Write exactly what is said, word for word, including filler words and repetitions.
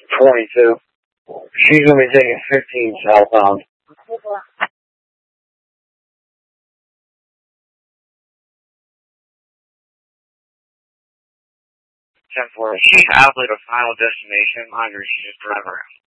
twenty-two. She's going to be taking fifteen southbound. ten four. She's out at a final destination. Mind her, she's just driver.